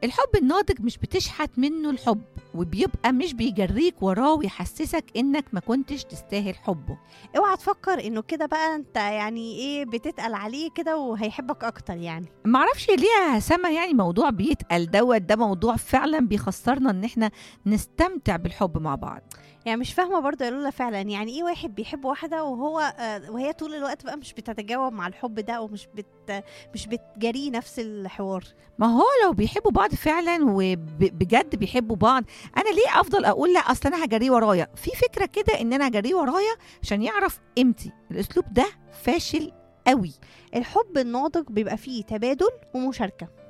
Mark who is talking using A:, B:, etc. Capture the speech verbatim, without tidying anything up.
A: الحب الناضج مش بتشحت منه الحب، وبيبقى مش بيجريك وراه ويحسسك انك ما كنتش تستاهل حبه.
B: اوعى تفكر انه كده بقى انت يعني ايه بتتقل عليه كده وهيحبك اكتر يعني.
A: معرفش ليه يا سما، يعني موضوع بيتقل دوت ده موضوع فعلا بيخسرنا ان احنا نستمتع بالحب مع بعض.
B: يعني مش فاهمه برضه يا لولا فعلا يعني ايه واحد بيحب واحده وهو آه وهي طول الوقت بقى مش بتتجاوب مع الحب ده ومش بت مش بتجريه نفس الحوار.
A: ما هو لو بيحبوا بعض فعلا وبجد بيحبوا بعض، انا ليه افضل اقول لا اصل انا هجريه ورايا؟ في فكره كده ان انا هجريه ورايا عشان يعرف قيمتي. الاسلوب ده فاشل قوي.
B: الحب الناضج بيبقى فيه تبادل ومشاركه،